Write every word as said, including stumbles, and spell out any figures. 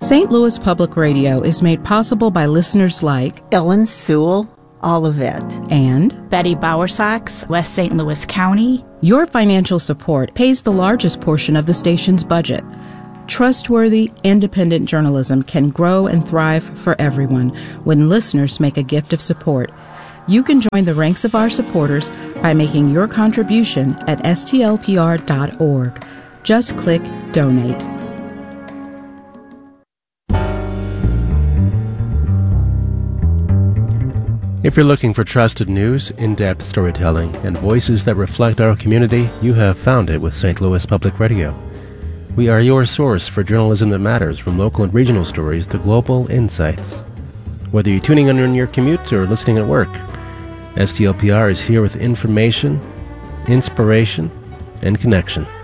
Saint Louis Public Radio is made possible by listeners like Ellen Sewell, Olivet, and Betty Bowersox, West Saint Louis County. Your financial support pays the largest portion of the station's budget. Trustworthy, independent journalism can grow and thrive for everyone when listeners make a gift of support. You can join the ranks of our supporters by making your contribution at S T L P R dot org. Just click Donate. If you're looking for trusted news, in-depth storytelling, and voices that reflect our community, you have found it with Saint Louis Public Radio. We are your source for journalism that matters, from local and regional stories to global insights. Whether you're tuning in on your commute or listening at work, S T L P R is here with information, inspiration, and connection.